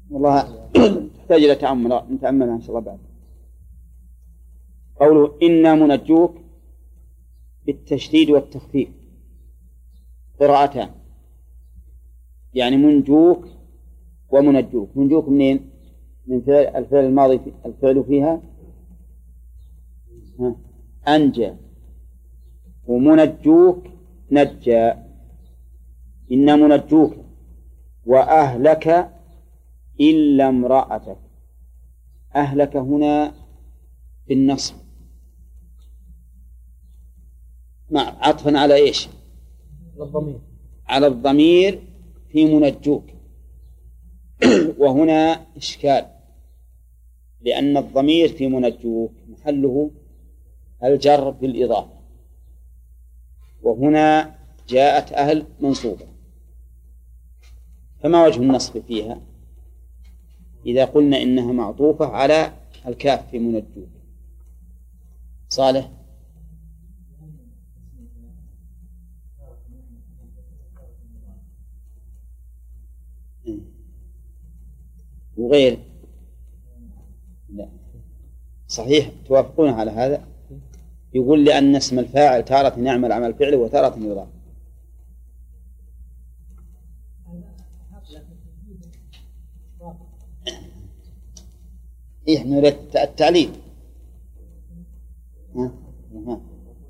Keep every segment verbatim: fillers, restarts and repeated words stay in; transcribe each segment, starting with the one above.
والله تحتاج إلى تأمل، نتأملها إن شاء الله بعد. قوله إنا منجوك بالتشديد والتخفيف قراءتان، يعني منجوك ومنجوك. منجوك منين؟ من فعل الفعل الماضي، الفعل فيها أنجى، ومنجوك نجى. إنا منجوك وأهلك إلا امرأتك. أهلك هنا بالنصب مع عطفا على إيش؟ الضمير. على الضمير في منجوك. وهنا إشكال، لأن الضمير في منجوك محله الجر بالإضافة، وهنا جاءت أهل منصوبة، فما وجه النصب فيها إذا قلنا إنها معطوفة على الكاف في منجوك؟ صالح. وغير لا صحيح، توافقون على هذا؟ يقول لأن اسم الفاعل تارة يعمل عمل فعله وتارة يضاف. إيه نريد التعليل. ها ها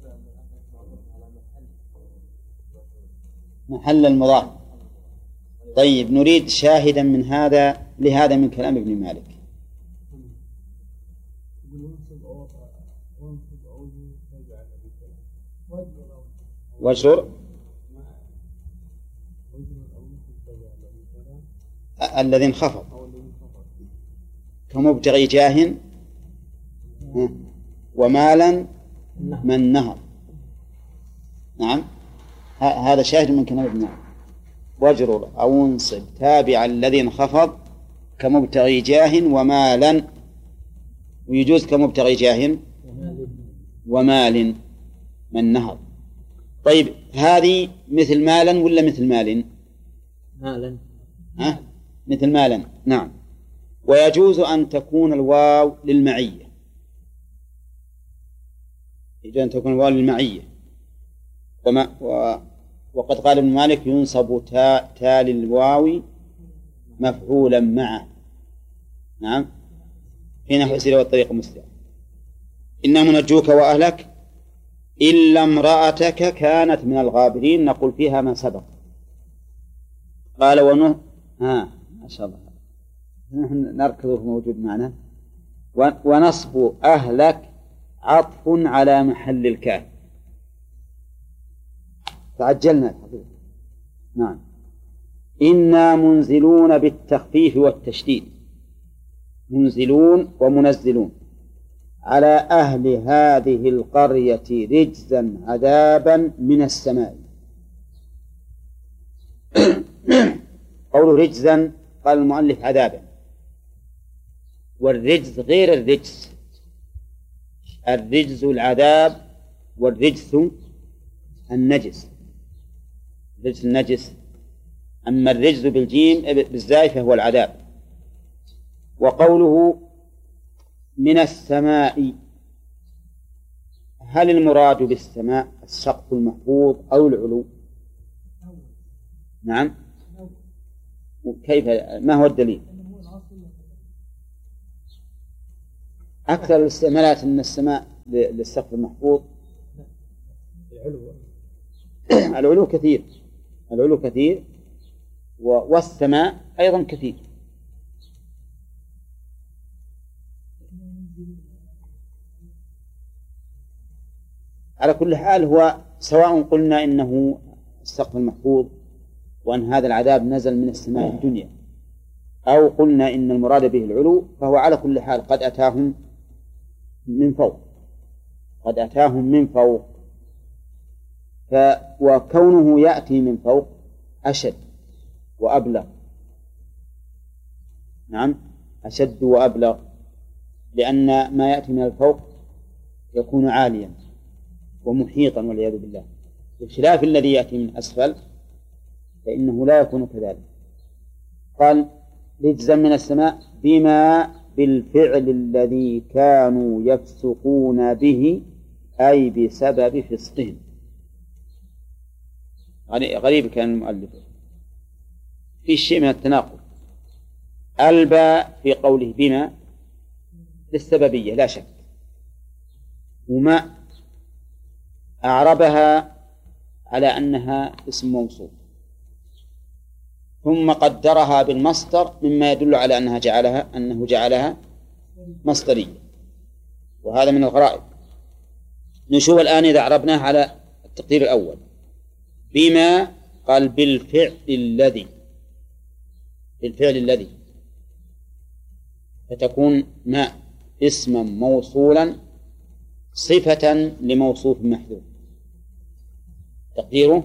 محل المضاف. طيب نريد شاهدا من هذا لهذا من كلام ابن مالك. واجرر الذي انخفض كمبتغي جاه ومالا من نهر. نعم هذا شاهد من كلام ابن مالك. واجرر أو انصب تابع الذي انخفض كمبتغي جاه ومالا، ويجوز كمبتغي جاه ومال من نهر. طيب هذه مثل مالا ولا مثل مال؟ مالا. ها؟ مثل مالا. نعم. ويجوز أن تكون الواو للمعية، يجوز أن تكون الواو للمعية. وما و... وقد قال ابن مالك ينصب تا, تا للواو مفعولا معه. نعم في نحو سيرة والطريق المستقيم. إنا منجوك وأهلك إلا امرأتك كانت من الغابرين، نقول فيها ما سبق. قال ونه ها ما شاء الله نحن نركضه موجود معنا. ونصب أهلك عطف على محل الكاف. تعجلنا الحقيقة. نعم إنا منزلون بالتخفيف والتشديد، منزلون ومنزلون على أهل هذه القرية رجزا عذابا من السماء. قول رجزا قال المؤلف عذابا، والرجز غير الرجز. الرجز العذاب والرجس النجس، الرجس النجس. أما الرجز بالجيم بالزاي فهو العذاب. وقوله من السماء، هل المراد بالسماء السقف المحفوظ أو العلو؟ نعم كيف؟ ما هو الدليل؟ أكثر الاستعمالات أن السماء للسقف المحفوظ العلو كثير، العلو كثير والسماء أيضا كثير. على كل حال هو سواء قلنا إنه السقف المحفوظ وأن هذا العذاب نزل من السماء الدنيا، أو قلنا إن المراد به العلو، فهو على كل حال قد أتاهم من فوق، قد أتاهم من فوق. ف وكونه يأتي من فوق أشد وأبلغ. نعم أشد وأبلغ، لأن ما يأتي من الفوق يكون عاليا ومحيطا والعياذ بالله، بخلاف الذي يأتي من أسفل فإنه لا يكون كذلك. قال رجزا من السماء بما بالفعل الذي كانوا يفسقون به أي بسبب فسقهم. غريب كان المؤلف في شيء من التناقض. الباء في قوله بما للسببية لا شك، وما أعربها على أنها اسم موصول، ثم قدرها بالمصدر مما يدل على أنها جعلها أنه جعلها مصدرية، وهذا من الغرائب. نشوف الآن إذا أعربناه على التقدير الأول. بما قال بالفعل الذي، بالفعل الذي، فتكون ما اسما موصولا صفة لموصوف محذوف، تقديره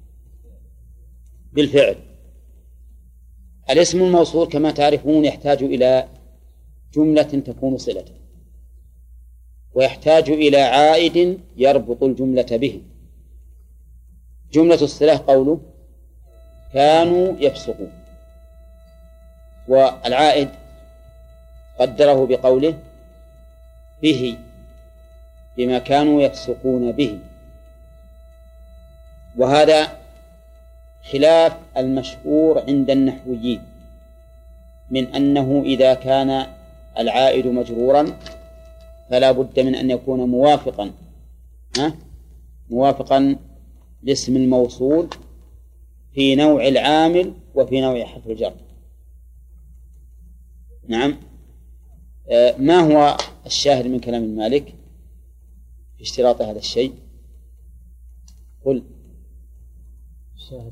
بالفعل. الاسم الموصول كما تعرفون يحتاج إلى جملة تكون صلة، ويحتاج إلى عائد يربط الجملة به. جملة الصلة قوله كانوا يفسقون، والعائد قدره بقوله به، بما كانوا يفسقون به. وهذا خلاف المشهور عند النحويين من أنه إذا كان العائد مجرورا فلا بد من أن يكون موافقا ها؟ موافقا لاسم الموصول في نوع العامل وفي نوع حرف الجر. نعم. آه ما هو الشاهد من كلام المالك في اشتراط هذا الشيء؟ قل. الشاهد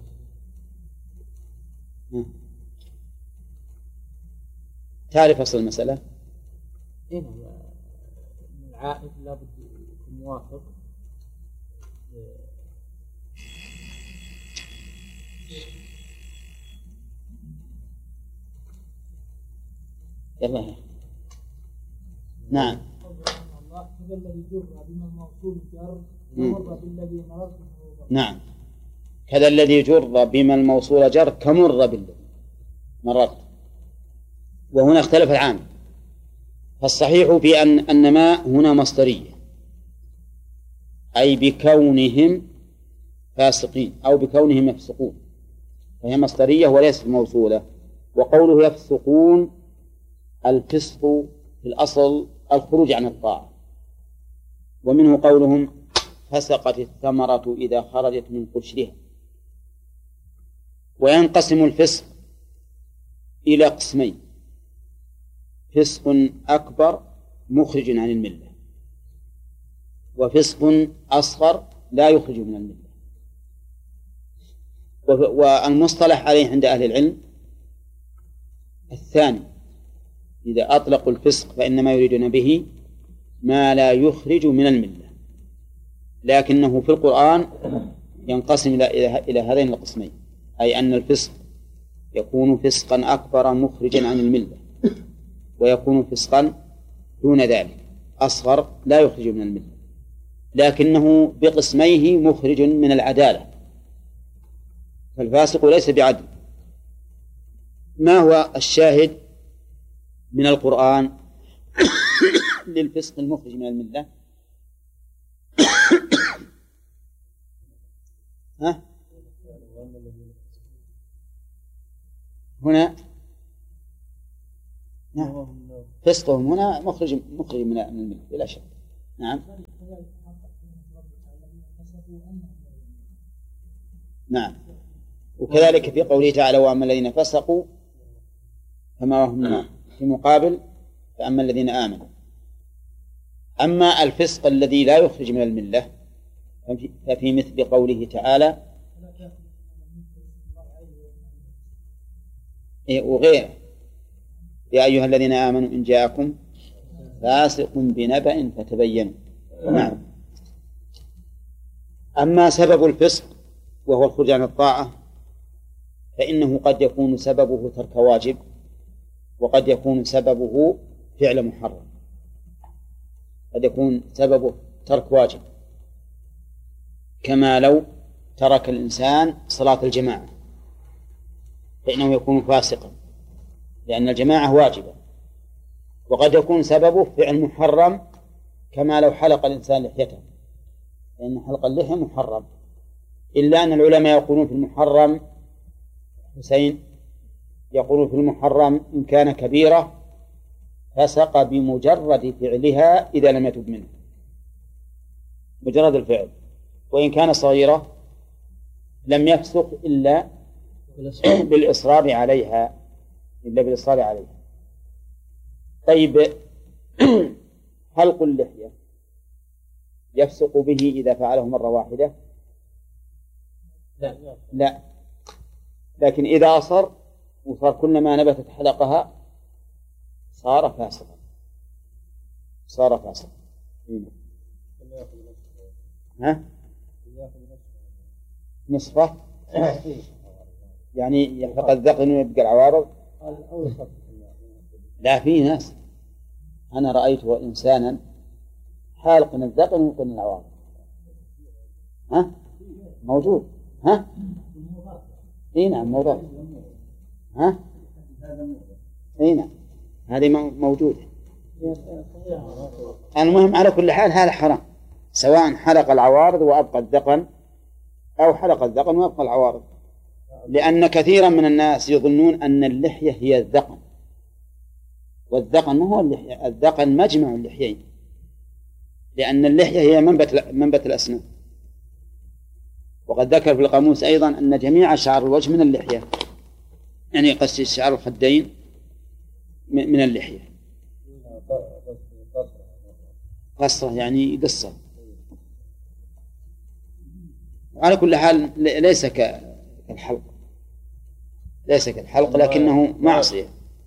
تعرف أصل المسألة؟ هنا العائد لابد يكون موافق يلا. نعم. نعم، كذا الذي جر بما الموصول جر كمر بالذي مررت. وهنا اختلف العامل، فالصحيح بأن أن ما هنا مصدرية، أي بكونهم فاسقين أو بكونهم يفسقون، فهي مصدرية وليست موصولة. وقوله يفسقون، الفسق في الأصل الخروج عن الطاعة، ومنه قولهم فسقت الثمرة إذا خرجت من قشرها. وينقسم الفسق إلى قسمين: فسق أكبر مخرج عن الملة، وفسق أصغر لا يخرج من الملة. والمصطلح عليه عند أهل العلم الثاني، إذا أطلقوا الفسق فإنما يريدون به ما لا يخرج من الملة، لكنه في القرآن ينقسم إلى هذين القسمين، أي أن الفسق يكون فسقا أكبر مخرجا عن الملة، ويكون فسقا دون ذلك أصغر لا يخرج من الملة، لكنه بقسميه مخرج من العدالة، فالفاسق ليس بعدل. ما هو الشاهد من القرآن للفسق المخرج من الملة؟ ها؟ هنا نعم. فسقهم هنا مخرج مخرج من الملة بلا شك. نعم. نعم. وكذلك في قوله تعالى وأما الذين فسقوا فما هم في مقابل فأما الذين آمنوا. أما الفسق الذي لا يخرج من الملة ففي مثل قوله تعالى وغيره يا أيها الذين آمنوا إن جاءكم فاسق بنبأ فتبينوا. نعم. أما سبب الفسق وهو الخروج عن الطاعة فإنه قد يكون سببه ترك واجب، وقد يكون سببه فعل محرم. قد يكون سببه ترك واجب، كما لو ترك الإنسان صلاة الجماعة فإنه يكون فاسقا. لأن الجماعة واجبة، وقد يكون سببه فعل محرم كما لو حلق الإنسان لحيته، لأن حلق اللحية محرم، إلا أن العلماء يقولون في المحرم حسين يقولون في المحرم إن كان كبيرة فسق بمجرد فعلها إذا لم يتب منه، مجرد الفعل، وإن كان صغيرة لم يفسق إلا بالإصرار عليها إلا بالإصرار عليها. طيب حلق اللحية يفسق به إذا فعله مرة واحدة؟ لا لا، لكن إذا أصر وصار كلما نبتت حلقها صار فاسقا، صار فاسقا. ها؟ نصفه يعني يحلق الذقن ويبقى العوارض؟ لا، في ناس أنا رأيته إنسانا حالق الذقن ويقن العوارض. ها؟ موجود. ها؟ اي نعم موضوع. ها؟ اي نعم هذه موجودة. المهم على كل حال هذا حرام، سواء حلق العوارض وأبقى الذقن أو حلق الذقن وأبقى العوارض، لأن كثيرا من الناس يظنون أن اللحية هي الذقن، والذقن ما هو اللحية، الذقن مجمع اللحيين، لأن اللحية هي منبت منبت الأسنان. وقد ذكر في القاموس أيضا أن جميع شعر الوجه من اللحية، يعني قصد شعر الخدين من اللحية. قصة يعني قصة. على كل حال ليس كالحلق، ليس كالحلق لكنه معصية،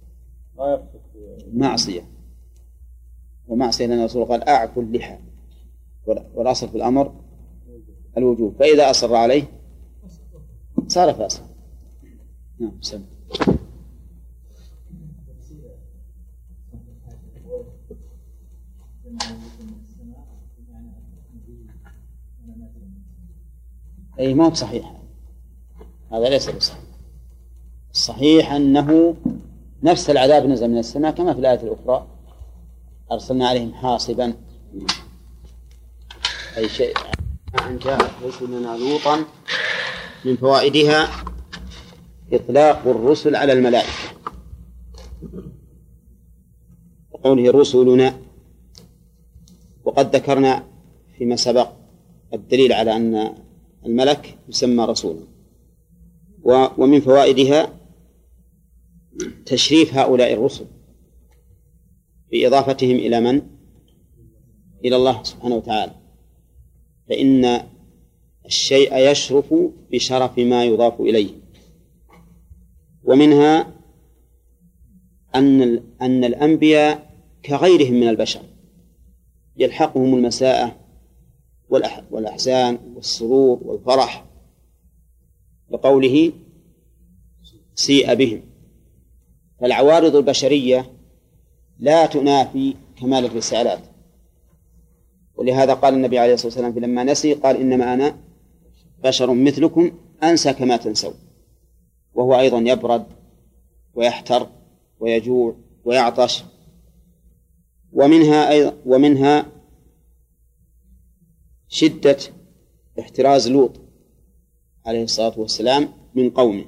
معصية ومعصية، لأن الرسول قال أعفوا اللحى، والأصل في الأمر الوجوب، فإذا أصر عليه صار فاسقا. نعم سم. أي ما هو صحيح، هذا ليس بصحيح. الصحيح أنه نفس العذاب نزل من السماء كما في الآية الأخرى أرسلنا عليهم حاصبا، أي شيء أن جاءت رسلنا لوطا. من فوائدها إطلاق الرسل على الملائكة، وقوله رسلنا، وقد ذكرنا فيما سبق الدليل على أن الملك يسمى رسولا. ومن فوائدها تشريف هؤلاء الرسل بإضافتهم إلى من؟ إلى الله سبحانه وتعالى، فإن الشيء يشرف بشرف ما يضاف إليه. ومنها أن أن الأنبياء كغيرهم من البشر يلحقهم المساءة والأحزان والسرور والفرح، لقوله سيء بهم. فالعوارض البشرية لا تنافي كمال الرسالات، ولهذا قال النبي عليه الصلاة والسلام لما نسي قال إنما أنا بشر مثلكم أنسى كما تنسون، وهو أيضا يبرد ويحتر ويجوع ويعطش. ومنها أيضا ومنها شدة احتراز لوط عليه الصلاة والسلام من قومه،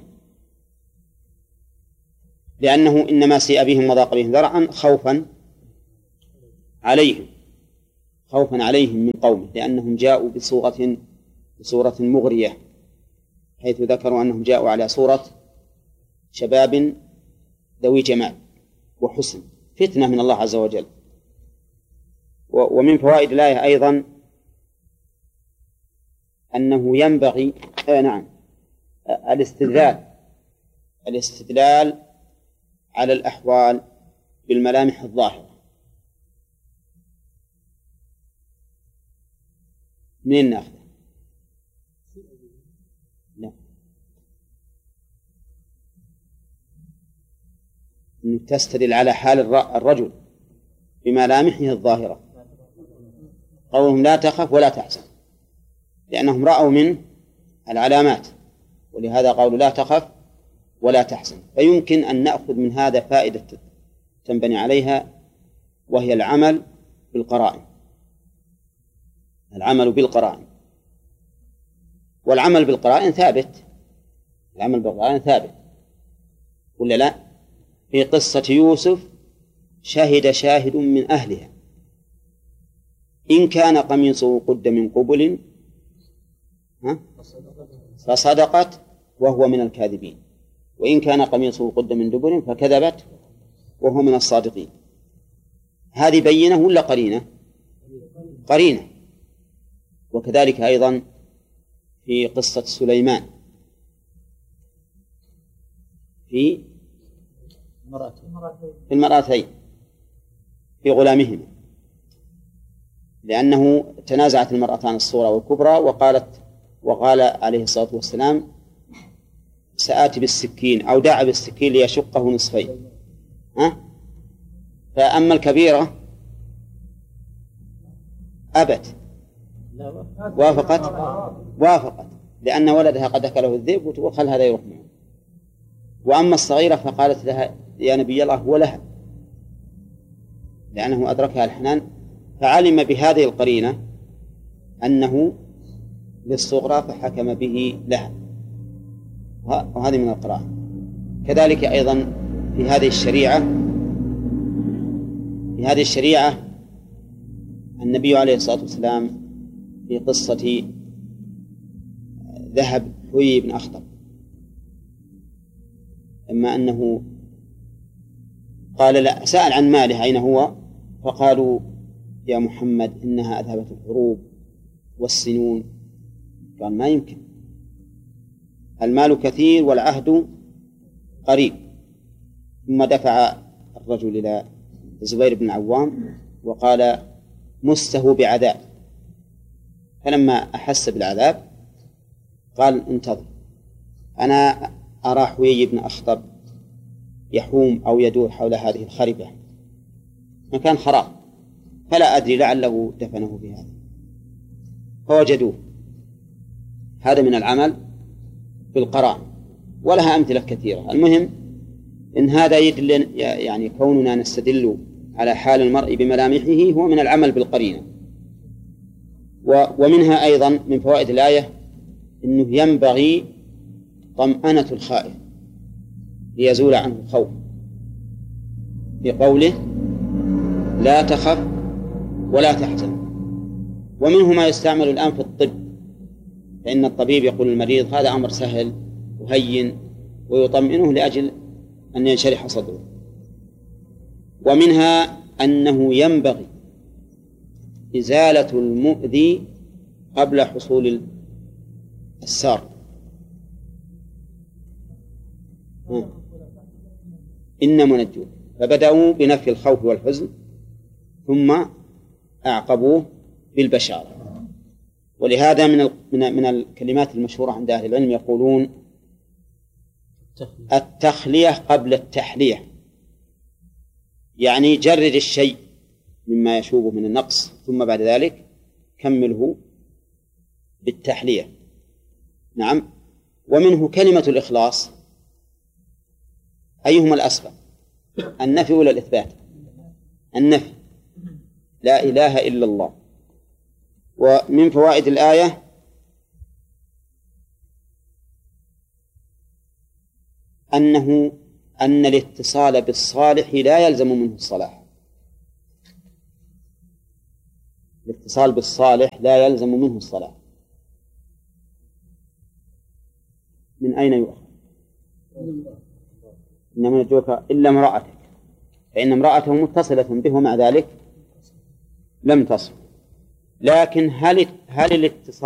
لأنه إنما سيء بهم وضاق بهم ذرعا خوفا عليهم خوفا عليهم من قومه، لأنهم جاءوا بصورة بصورة مغرية، حيث ذكروا أنهم جاءوا على صورة شباب ذوي جمال وحسن، فتنة من الله عز وجل. ومن فوائد الآية أيضا أنه ينبغي آه نعم الاستدلال الاستدلال على الأحوال بالملامح الظاهرة. منين نأخذ؟ لا، أنه تستدل على حال الرجل بملامحه الظاهرة، قولهم لا تخف ولا تحزن، لأنهم رأوا من العلامات، ولهذا قالوا لا تخف ولا تحزن. فيمكن أن نأخذ من هذا فائدة تنبني عليها، وهي العمل بالقرائن. العمل بالقرائن والعمل بالقرائن ثابت. العمل بالقرائن ثابت ولا لا؟ في قصة يوسف شهد شاهد من أهلها إن كان قميصه قد من قبل فصدقت وهو من الكاذبين، وإن كان قميصه قد من دبر فكذبت وهو من الصادقين. هذه بينة ولا قرينة؟ قرينة. وكذلك أيضا في قصة سليمان في في المرأتين في غلامهما، لأنه تنازعت المرأتان الصغرى والكبرى وقالت وقال عليه الصلاة والسلام سآتي بالسكين أو دعا بالسكين ليشقه نصفين. ها؟ فأما الكبيرة أبت وافقت وافقت لأن ولدها قد أكله الذئب وخل هذا يروح معه. وأما الصغيرة فقالت لها يا نبي الله ولها، لأنه أدركها الحنان، فعلم بهذه القرينة أنه للصغرى فحكم به لها، وهذه من القرائن. كذلك أيضا في هذه الشريعة في هذه الشريعة النبي عليه الصلاة والسلام في قصة ذهب حيي بن أخطب، إما أنه قال لا سأل عن ماله أين هو، فقالوا يا محمد إنها أذهبت الحروب والسنون. قال ما يمكن، المال كثير والعهد قريب. ثم دفع الرجل إلى الزبير بن العوام وقال مسته بعذاب، فلما أحس بالعذاب قال انتظر أنا أرى حيي بن أخطب يحوم أو يدور حول هذه الخربة مكان خراب، فلا أدري لعله دفنه في هذا، فوجدوه. هذا من العمل بالقرائن، ولها أمثلة كثيرة. المهم إن هذا يدل يعني كوننا نستدل على حال المرء بملامحه هو من العمل بالقرينة. ومنها أيضا من فوائد الآية أنه ينبغي طمأنة الخائف ليزول عنه الخوف، بقوله لا تخف ولا تحزن. ومنه ما يستعمل الآن في الطب، فإن الطبيب يقول للمريض هذا أمر سهل وهين ويطمئنه لأجل أن ينشرح صدره. ومنها أنه ينبغي إزالة المؤذي قبل حصول السار. إن منجون، فبدأوا بنفي الخوف والحزن ثم أعقبوه بالبشارة. ولهذا من من الكلمات المشهورة عند أهل العلم يقولون التخلية قبل التحلية، يعني جرد الشيء مما يشوبه من النقص ثم بعد ذلك كمله بالتحلية. نعم. ومنه كلمة الإخلاص، أيهما الأسبق، النفي ولا الإثبات؟ النفي، لا إله إلا الله. ومن فوائد الآية أنه أن الاتصال بالصالح لا يلزم منه الصلاح. الاتصال بالصالح لا يلزم منه الصلاح. من أين يؤخذ؟ إنما نجوك إلا امرأتك، فإن امرأته متصلة به ومع ذلك لم تصل. لكن هل هل الاتصال